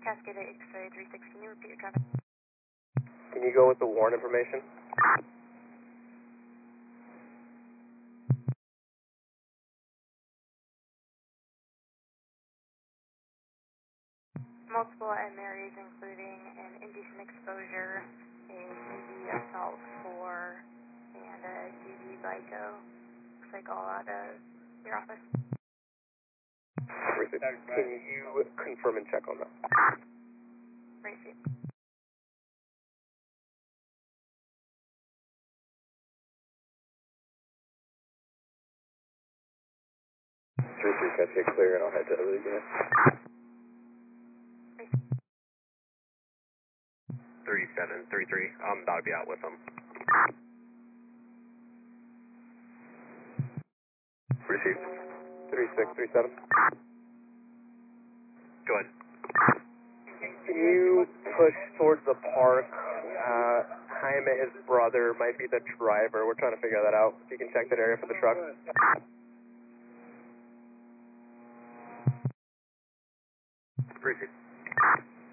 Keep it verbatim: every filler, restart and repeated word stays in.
Cascade X-ray three six, can you repeat your traffic? Can you go with the warrant information? Multiple M areas, including an indecent exposure, a maybe assault four, and a D V Vico. Looks like all out of your office. Can you confirm and check on that? Receive. three three, Cascade clear, and I'll head to the other unit. three seven three three, I'm about to be out with them. Received. three six three seven. Go ahead. Can you push towards the park? Uh, Jaime, his brother, might be the driver. We're trying to figure that out. If you can check that area for the truck. Received.